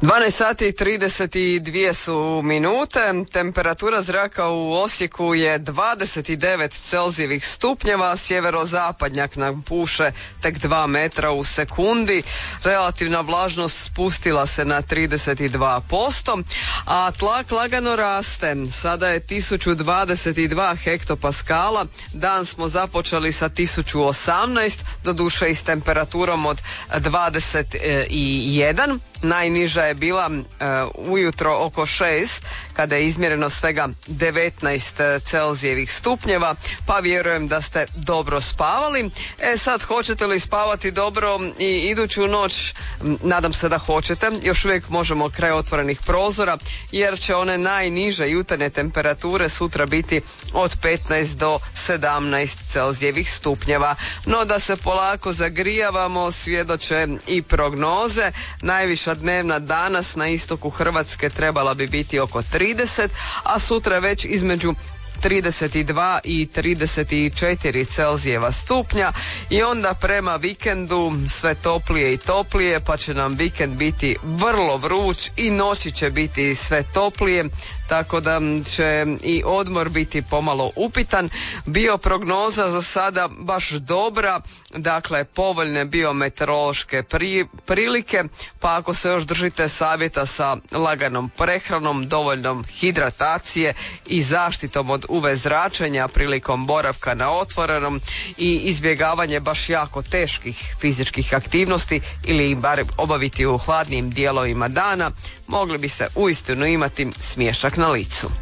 12 sati i 32 su minute, temperatura zraka u Osijeku je 29 Celzijevih stupnjeva, sjeverozapadnjak nam puše tek 2 metra u sekundi, relativna vlažnost spustila se na 32%, a tlak lagano raste, sada je 1022 hektopaskala, dan smo započeli sa 1018, doduše i s temperaturom od 21, najniža je bila ujutro oko 6 kada je izmjereno svega 19 Celzijevih stupnjeva, pa vjerujem da ste dobro spavali. Sad, hoćete li spavati dobro i iduću noć? Nadam se da hoćete. Još uvijek možemo kraj otvorenih prozora jer će one najniže jutarnje temperature sutra biti od 15 do 17 Celzijevih stupnjeva. No da se polako zagrijavamo svjedoče i prognoze. Najviša dnevna danas na istoku Hrvatske trebala bi biti oko 30, a sutra već između 32 i 34 Celzijeva stupnja i onda prema vikendu sve toplije i toplije, pa će nam vikend biti vrlo vruć i noći će biti sve toplije, tako da će i odmor biti pomalo upitan. Bioprognoza za sada baš dobra, dakle povoljne biometeorološke prilike, pa ako se još držite savjeta sa laganom prehranom, dovoljnom hidratacije i zaštitom od UV zračenja prilikom boravka na otvorenom i izbjegavanje baš jako teških fizičkih aktivnosti ili ih barem obaviti u hladnijim dijelovima dana, mogli bi se uistinu imati smiješak na licu.